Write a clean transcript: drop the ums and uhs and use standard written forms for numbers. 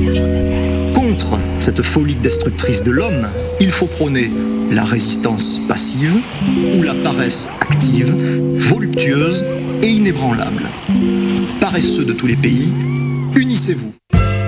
Contre cette folie destructrice de l'homme, il faut prôner la résistance passive ou la paresse active, voluptueuse et inébranlable. Paresseux de tous les pays, unissez-vous.